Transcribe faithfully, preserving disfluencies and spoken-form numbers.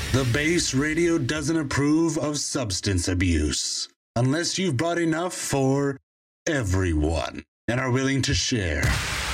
The Base Radio doesn't approve of substance abuse unless you've bought enough for everyone and are willing to share.